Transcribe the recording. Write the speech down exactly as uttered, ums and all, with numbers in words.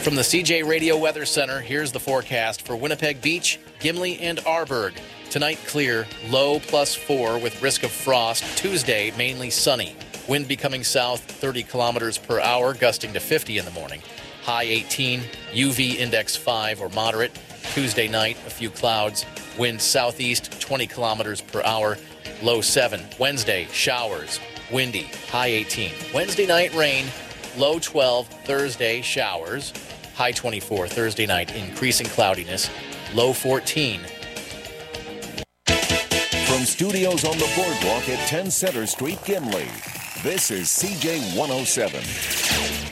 From the C J Radio Weather Center, here's the forecast for Winnipeg Beach, Gimli, and Arborg. Tonight, clear, low plus four with risk of frost. Tuesday, mainly sunny. Wind becoming south, thirty kilometers per hour, gusting to fifty in the morning. High eighteen, U V index five or moderate. Tuesday night, a few clouds. Wind southeast, twenty kilometers per hour, low seven. Wednesday, showers, windy, high eighteen. Wednesday night, rain, low twelve. Thursday, showers, high twenty-four. Thursday night, increasing cloudiness, low fourteen. From studios on the boardwalk at ten Center Street, Gimli, this is C J one oh seven.